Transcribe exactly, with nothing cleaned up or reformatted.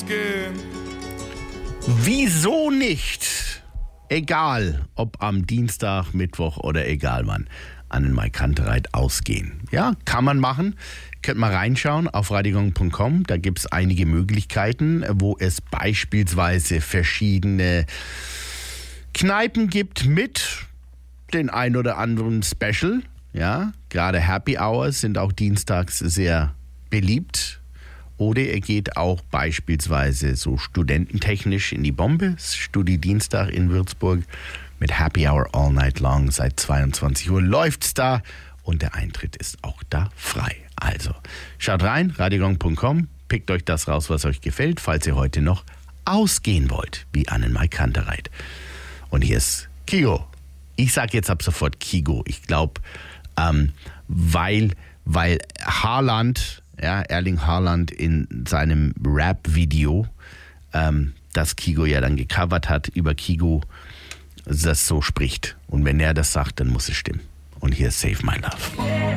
ausgehen. Wieso nicht? Egal, ob am Dienstag, Mittwoch oder egal wann, an den Mike Kantereit ausgehen. Ja, kann man machen. Könnt mal reinschauen auf radiogong punkt com. Da gibt es einige Möglichkeiten, wo es beispielsweise verschiedene Kneipen gibt mit den ein oder anderen Special. Ja, gerade Happy Hours sind auch dienstags sehr beliebt. Oder ihr geht auch beispielsweise so studententechnisch in die Bombe. Studi Dienstag in Würzburg mit Happy Hour all night long. Seit zweiundzwanzig Uhr läuft's da und der Eintritt ist auch da frei. Also schaut rein, radiogong punkt com, pickt euch das raus, was euch gefällt, falls ihr heute noch ausgehen wollt, wie an den Mike Kantereit. Und hier ist Kygo. Ich sag jetzt ab sofort Kygo. Ich glaube, ähm, weil, weil Haaland... Ja, Erling Haaland in seinem Rap-Video, ähm, das Kygo ja dann gecovert hat, über Kygo, das so spricht. Und wenn er das sagt, dann muss es stimmen. Und hier ist Save My Love.